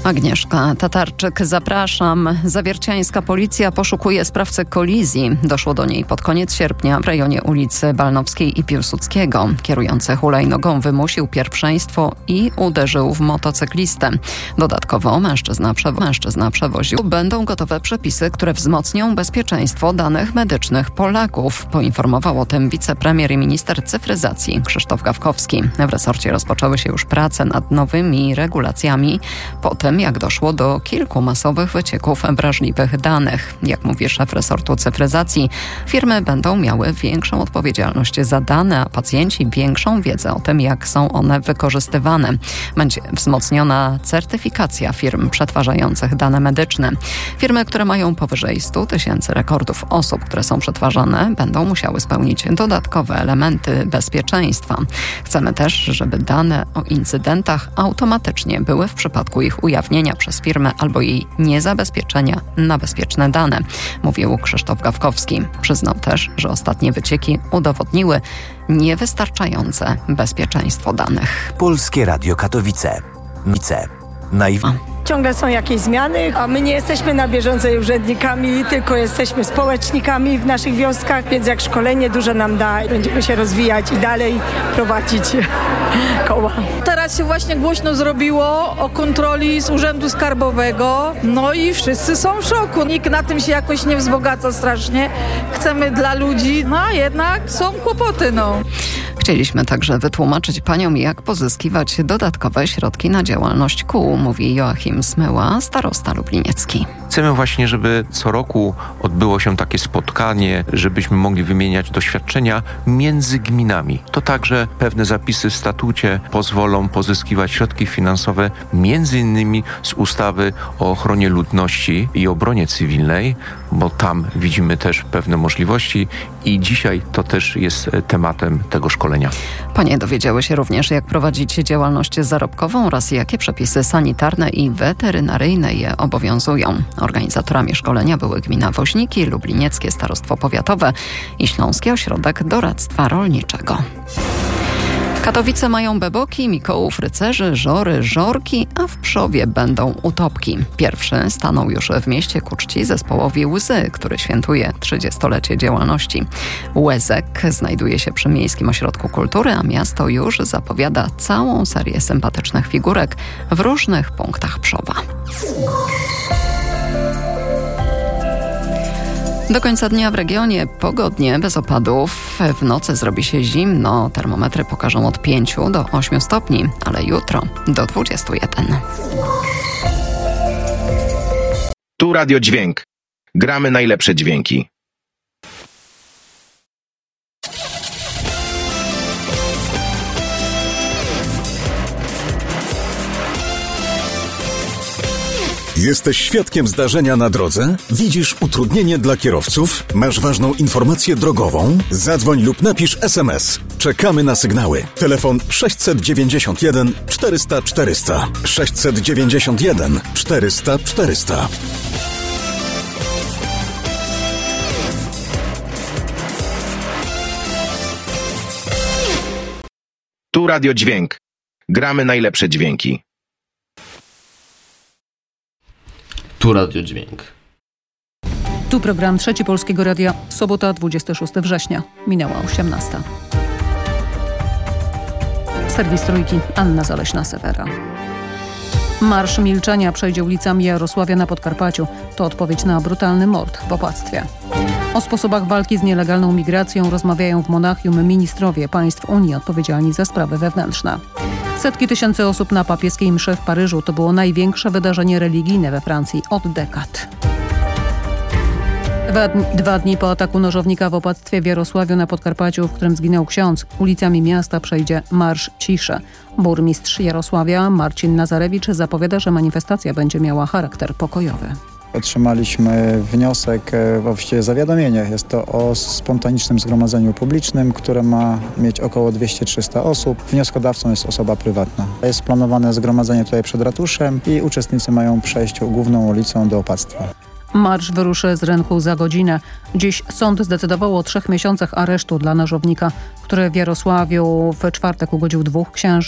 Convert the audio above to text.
Agnieszka Tatarczyk, zapraszam. Zawierciańska policja poszukuje sprawcę kolizji. Doszło do niej pod koniec sierpnia w rejonie ulicy Balnowskiej i Piłsudskiego. Kierujący hulajnogą wymusił pierwszeństwo i uderzył w motocyklistę. Dodatkowo mężczyzna przewoził. Będą gotowe przepisy, które wzmocnią bezpieczeństwo danych medycznych Polaków. Poinformował o tym wicepremier i minister cyfryzacji Krzysztof Gawkowski. W resorcie rozpoczęły się już prace nad nowymi regulacjami po tym, jak doszło do kilku masowych wycieków wrażliwych danych. Jak mówi szef resortu cyfryzacji, firmy będą miały większą odpowiedzialność za dane, a pacjenci większą wiedzę o tym, jak są one wykorzystywane. Będzie wzmocniona certyfikacja firm przetwarzających dane medyczne. Firmy, które mają powyżej 100 tysięcy rekordów osób, które są przetwarzane, będą musiały spełnić dodatkowe elementy bezpieczeństwa. Chcemy też, żeby dane o incydentach automatycznie były w przypadku ich ujawnienia przez firmę albo jej niezabezpieczenia na bezpieczne dane, mówił Krzysztof Gawkowski. Przyznał też, że ostatnie wycieki udowodniły niewystarczające bezpieczeństwo danych. Polskie Radio Katowice. Ciągle są jakieś zmiany, a my nie jesteśmy na bieżąco urzędnikami, tylko jesteśmy społecznikami w naszych wioskach, więc jak szkolenie dużo nam da, będziemy się rozwijać i dalej prowadzić koła. Teraz się właśnie głośno zrobiło o kontroli z Urzędu Skarbowego, no i wszyscy są w szoku. Nikt na tym się jakoś nie wzbogaca strasznie. Chcemy dla ludzi, no a jednak są kłopoty, no. Chcieliśmy także wytłumaczyć paniom, jak pozyskiwać dodatkowe środki na działalność kół, mówi Joachim Smyła, starosta lubliniecki. Chcemy właśnie, żeby co roku odbyło się takie spotkanie, żebyśmy mogli wymieniać doświadczenia między gminami. To także pewne zapisy w statucie pozwolą pozyskiwać środki finansowe między innymi z ustawy o ochronie ludności i obronie cywilnej, bo tam widzimy też pewne możliwości i dzisiaj to też jest tematem tego szkolenia. Panie dowiedziały się również, jak prowadzić działalność zarobkową oraz jakie przepisy sanitarne i weterynaryjne je obowiązują. Organizatorami szkolenia były gmina Woźniki, Lublinieckie Starostwo Powiatowe i Śląski Ośrodek Doradztwa Rolniczego. Katowice mają beboki, Mikołów, rycerzy, żory, żorki, a w Pszowie będą utopki. Pierwszy stanął już w mieście ku czci zespołowi Łzy, który świętuje 30-lecie działalności. Łezek znajduje się przy Miejskim Ośrodku Kultury, a miasto już zapowiada całą serię sympatycznych figurek w różnych punktach Pszowa. Do końca dnia w regionie pogodnie, bez opadów. W nocy zrobi się zimno. Termometry pokażą od 5 do 8 stopni, ale jutro do 21. Tu Radio Dźwięk. Gramy najlepsze dźwięki. Jesteś świadkiem zdarzenia na drodze? Widzisz utrudnienie dla kierowców? Masz ważną informację drogową? Zadzwoń lub napisz SMS. Czekamy na sygnały. Telefon 691 400 400. 691 400 400. Tu Radio Dźwięk. Gramy najlepsze dźwięki. Tu Radio Dźwięk. Tu program Trzeci Polskiego Radia. Sobota, 26 września. Minęła 18. Serwis Trójki. Anna Zaleśna-Sewera. Marsz milczenia przejdzie ulicami Jarosławia na Podkarpaciu. To odpowiedź na brutalny mord w opłactwie. O sposobach walki z nielegalną migracją rozmawiają w Monachium ministrowie państw Unii odpowiedzialni za sprawy wewnętrzne. Setki tysięcy osób na papieskiej mszy w Paryżu to było największe wydarzenie religijne we Francji od dekad. 2 dni po ataku nożownika w opłactwie w Jarosławiu na Podkarpaciu, w którym zginął ksiądz, ulicami miasta przejdzie Marsz Ciszy. Burmistrz Jarosławia Marcin Nazarewicz zapowiada, że manifestacja będzie miała charakter pokojowy. Otrzymaliśmy wniosek, właściwie zawiadomienie. Jest to o spontanicznym zgromadzeniu publicznym, które ma mieć około 200-300 osób. Wnioskodawcą jest osoba prywatna. Jest planowane zgromadzenie tutaj przed ratuszem i uczestnicy mają przejść główną ulicą do opactwa. Marsz wyruszy z rynku za godzinę. Dziś sąd zdecydował o 3 miesiącach aresztu dla nożownika, który w Jarosławiu w czwartek ugodził 2 księży.